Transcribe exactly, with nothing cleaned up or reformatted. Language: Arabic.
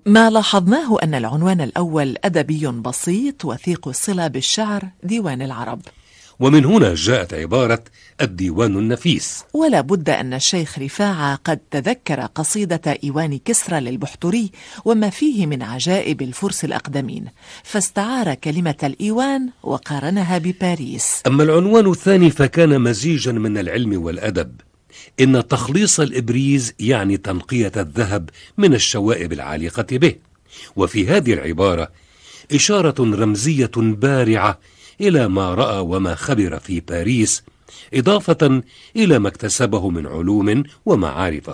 ما لاحظناه أن العنوان الأول أدبي بسيط وثيق الصلة بالشعر ديوان العرب، ومن هنا جاءت عبارة الديوان النفيس. ولا بد أن الشيخ رفاعة قد تذكر قصيدة إيوان كسرى للبحتري وما فيه من عجائب الفرس الأقدمين، فاستعار كلمة الإيوان وقارنها بباريس. أما العنوان الثاني فكان مزيجا من العلم والأدب، إن تخليص الإبريز يعني تنقية الذهب من الشوائب العالقة به، وفي هذه العبارة إشارة رمزية بارعة إلى ما رأى وما خبر في باريس، إضافة إلى ما اكتسبه من علوم ومعارف